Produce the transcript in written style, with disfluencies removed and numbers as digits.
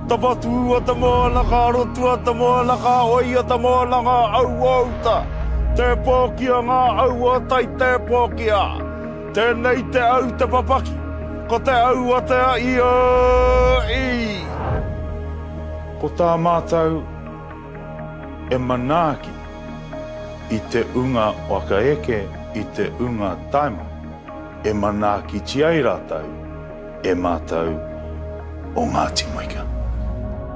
Tapatu o te moalaka, rotu o te moalaka, oi o te moalanga, au auta. Te pōkia ngā au o tai te pōkia. Tēnei te au te papaki, ko te au o te ai o i. Ko tā mātou e manaaki i te unga wakaeke, i te unga taima. E manaaki tiai rātou, e mātou o Ngāti Moika.